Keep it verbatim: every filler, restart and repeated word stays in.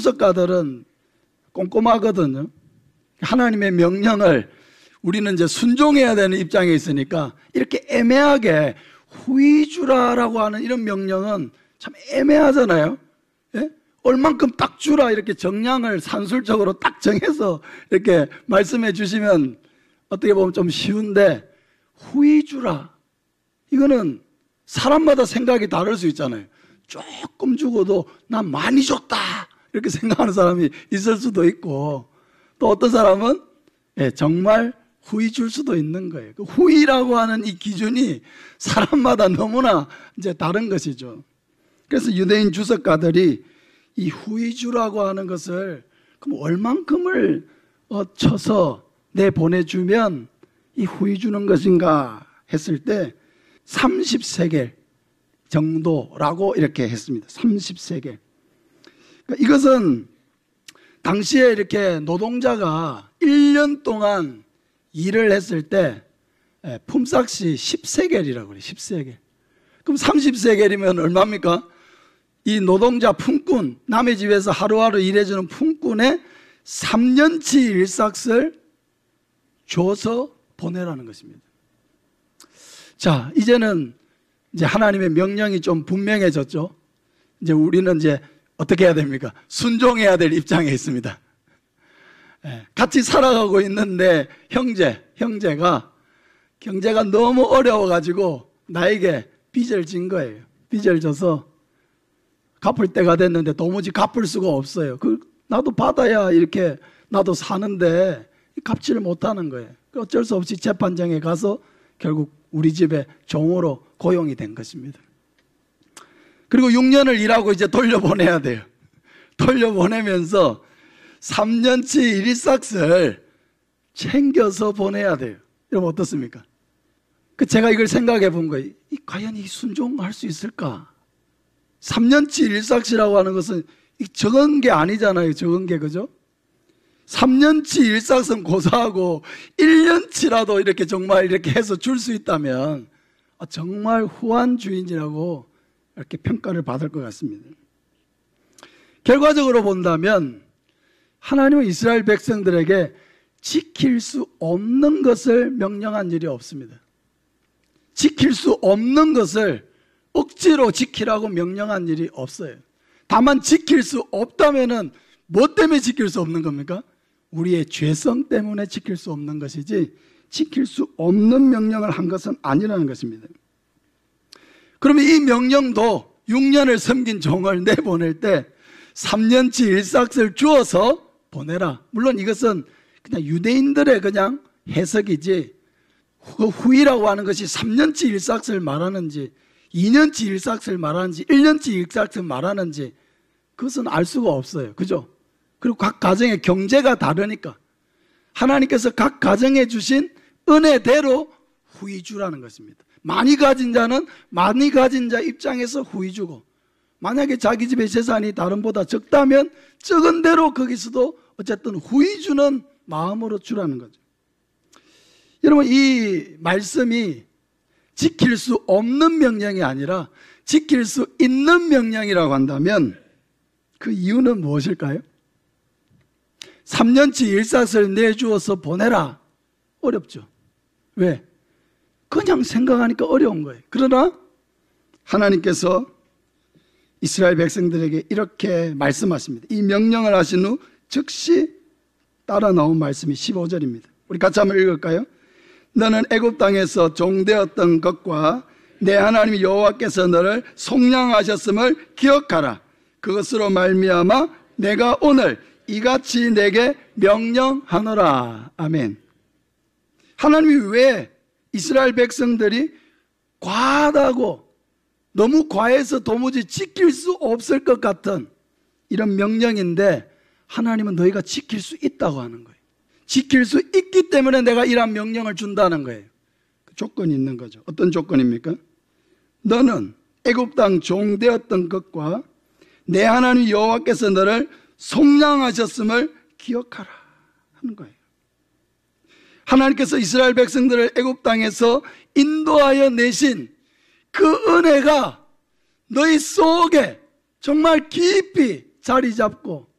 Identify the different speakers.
Speaker 1: 주석가들은 꼼꼼하거든요. 하나님의 명령을 우리는 이제 순종해야 되는 입장에 있으니까 이렇게 애매하게 후히 주라라고 하는 이런 명령은 참 애매하잖아요. 예? 얼만큼 딱 주라 이렇게 정량을 산술적으로 딱 정해서 이렇게 말씀해 주시면 어떻게 보면 좀 쉬운데, 후히 주라, 이거는 사람마다 생각이 다를 수 있잖아요. 조금 주고도 난 많이 줬다 이렇게 생각하는 사람이 있을 수도 있고, 또 어떤 사람은 예, 정말 후히 줄 수도 있는 거예요. 그 후히라고 하는 이 기준이 사람마다 너무나 이제 다른 것이죠. 그래서 유대인 주석가들이 이 후히 주라고 하는 것을 그럼 얼만큼을 어, 쳐서 내 보내주면 이 후히 주는 것인가 했을 때 삼십 세겔 정도라고 이렇게 했습니다. 삼십 세겔. 그러니까 이것은 당시에 이렇게 노동자가 일 년 동안 일을 했을 때 품삯이 십 세겔이라고 그래요. 십 세겔. 그럼 삼십 세겔이면 얼마입니까? 이 노동자 품꾼, 남의 집에서 하루하루 일해주는 품꾼의 삼 년치 일삭을 줘서 보내라는 것입니다. 자, 이제는 이제 하나님의 명령이 좀 분명해졌죠. 이제 우리는 이제 어떻게 해야 됩니까? 순종해야 될 입장에 있습니다. 같이 살아가고 있는데 형제, 형제가 경제가 너무 어려워가지고 나에게 빚을 진 거예요. 빚을 져서 갚을 때가 됐는데 도무지 갚을 수가 없어요. 그 나도 받아야 이렇게 나도 사는데 갚지를 못하는 거예요. 어쩔 수 없이 재판장에 가서 결국 우리 집에 종으로 고용이 된 것입니다. 그리고 육 년을 일하고 이제 돌려보내야 돼요. 돌려보내면서 삼 년치 일삭을 챙겨서 보내야 돼요. 여러분 어떻습니까? 그 제가 이걸 생각해 본 거예요. 이, 과연 이 순종할 수 있을까? 삼 년치 일삭이라고 하는 것은 적은 게 아니잖아요. 적은 게, 그죠? 삼 년치 일삭은 고사하고 일 년치라도 이렇게 정말 이렇게 해서 줄 수 있다면 정말 후한 주인이라고 이렇게 평가를 받을 것 같습니다. 결과적으로 본다면 하나님은 이스라엘 백성들에게 지킬 수 없는 것을 명령한 일이 없습니다. 지킬 수 없는 것을 억지로 지키라고 명령한 일이 없어요. 다만 지킬 수 없다면은 뭐 때문에 지킬 수 없는 겁니까? 우리의 죄성 때문에 지킬 수 없는 것이지 지킬 수 없는 명령을 한 것은 아니라는 것입니다. 그러면 이 명령도 육 년을 섬긴 종을 내보낼 때 삼 년치 일삭을 주어서 보내라. 물론 이것은 그냥 유대인들의 그냥 해석이지 그 후이라고 하는 것이 삼 년치 일삭을 말하는지 이 년치 일삭을 말하는지 일 년치 일삭을 말하는지 그것은 알 수가 없어요. 그죠? 그리고 각 가정의 경제가 다르니까 하나님께서 각 가정에 주신 은혜대로 후히 주라는 것입니다. 많이 가진 자는 많이 가진 자 입장에서 후히 주고, 만약에 자기 집의 재산이 다른보다 적다면 적은 대로 거기서도 어쨌든 후히 주는 마음으로 주라는 거죠. 여러분, 이 말씀이 지킬 수 없는 명령이 아니라 지킬 수 있는 명령이라고 한다면 그 이유는 무엇일까요? 삼 년치 일삭을 내주어서 보내라. 어렵죠. 왜? 그냥 생각하니까 어려운 거예요. 그러나 하나님께서 이스라엘 백성들에게 이렇게 말씀하십니다. 이 명령을 하신 후 즉시 따라 나온 말씀이 십오 절입니다. 우리 같이 한번 읽을까요? 너는 애굽 땅에서 종되었던 것과 내 하나님 여호와께서 너를 속량하셨음을 기억하라. 그것으로 말미암아 내가 오늘 이같이 내게 명령하노라. 아멘. 하나님이 왜 이스라엘 백성들이 과하다고 너무 과해서 도무지 지킬 수 없을 것 같은 이런 명령인데 하나님은 너희가 지킬 수 있다고 하는 거예요. 지킬 수 있기 때문에 내가 이런 명령을 준다는 거예요. 그 조건이 있는 거죠. 어떤 조건입니까? 너는 애굽 땅 종되었던 것과 내 하나님 여호와께서 너를 속량하셨음을 기억하라 하는 거예요. 하나님께서 이스라엘 백성들을 애굽 땅에서 인도하여 내신 그 은혜가 너희 속에 정말 깊이 자리 잡고